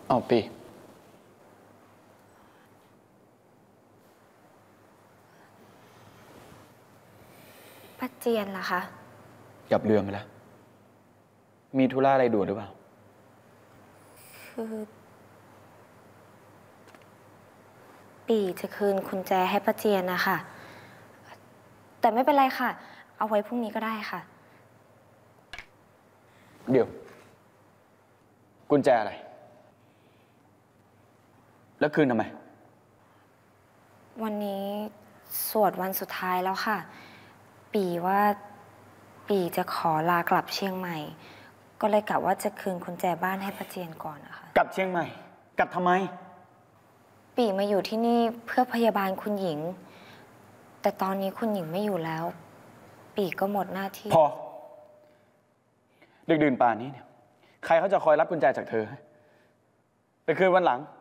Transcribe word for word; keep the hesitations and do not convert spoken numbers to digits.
เอาปีป้าเจียนล่ะคะกับเรือไปแล้วมีธุระอะไรด่วนหรือเปล่าคือปีจะคืนกุญแจให้ป้าเจียนนะคะแต่ไม่เป็นไรค่ะเอาไว้พรุ่งนี้ก็ได้ค่ะเดี๋ยวกุญแจอะไรแล้วคืนทำไมวันนี้สวดวันสุดท้ายแล้วค่ะปีว่าปีจะขอลากลับเชียงใหม่ก็เลยกะว่าจะคืนกุญแจบ้านให้ป้าเจียนก่อนนะคะกลับเชียงใหม่กลับทำไมปีมาอยู่ที่นี่เพื่อพยาบาลคุณหญิงแต่ตอนนี้คุณหญิงไม่อยู่แล้วปีก็หมดหน้าที่พอดึกดื่นป่านนี้เนี่ยใครเขาจะคอยรับกุญแจจากเธอไปคืนวันหลัง